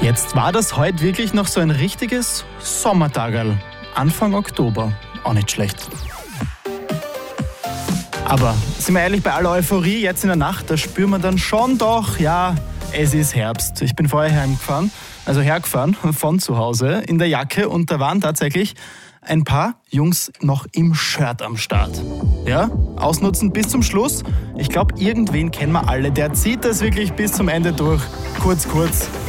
Jetzt war das heute wirklich noch so ein richtiges Sommertagerl. Anfang Oktober. Auch nicht schlecht. Aber sind wir ehrlich, bei aller Euphorie jetzt in der Nacht, da spüren wir dann schon doch, ja, es ist Herbst. Ich bin vorher hergefahren von zu Hause in der Jacke und da waren tatsächlich ein paar Jungs noch im Shirt am Start. Ja, ausnutzen bis zum Schluss. Ich glaube, irgendwen kennen wir alle. Der zieht das wirklich bis zum Ende durch. Kurz,